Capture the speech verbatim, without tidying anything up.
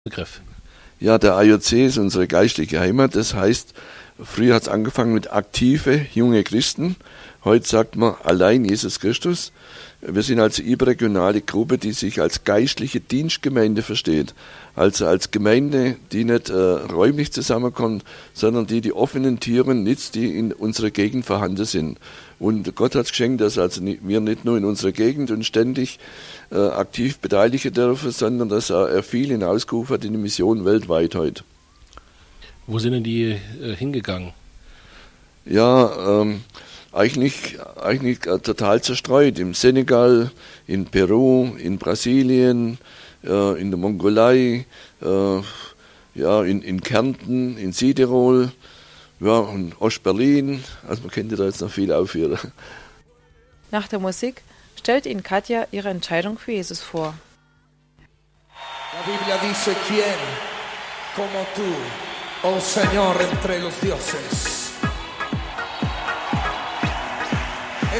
Begriff. Ja, der I O C ist unsere geistliche Heimat. Das heißt, früher hat es angefangen mit aktive, junge Christen. Heute sagt man allein Jesus Christus. Wir sind also eine überregionale Gruppe, die sich als geistliche Dienstgemeinde versteht. Also als Gemeinde, die nicht äh, räumlich zusammenkommt, sondern die die offenen Türen nutzt, die in unserer Gegend vorhanden sind. Und Gott hat es geschenkt, dass also wir nicht nur in unserer Gegend und ständig äh, aktiv beteiligen dürfen, sondern dass er viel hinausgerufen hat in die Mission weltweit heute. Wo sind denn die äh, hingegangen? Ja, ähm, eigentlich, eigentlich äh, total zerstreut. Im Senegal, in Peru, in Brasilien, äh, in der Mongolei, äh, ja, in, in Kärnten, in Südtirol, ja, und Ostberlin. Also man könnte da jetzt noch viel aufführen. Nach der Musik stellt Ihnen Katja ihre Entscheidung für Jesus vor. La Biblia dice, ¿quién como tú, oh Señor, entre los dioses?